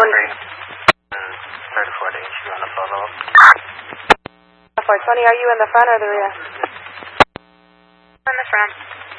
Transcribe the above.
34 days, you want to follow up? 420, are you in the front or the rear? In the front.